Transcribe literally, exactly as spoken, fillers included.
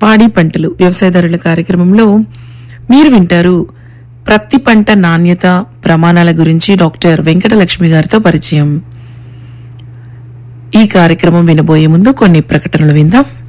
పాడి పంటలు వ్యవసాయదారుల కార్యక్రమంలో మీరు వింటారు ప్రతి పంట నాణ్యత ప్రమాణాల గురించి డాక్టర్ వెంకటలక్ష్మి గారితో పరిచయం. ఈ కార్యక్రమం వినబోయే ముందు కొన్ని ప్రకటనలు విందాం.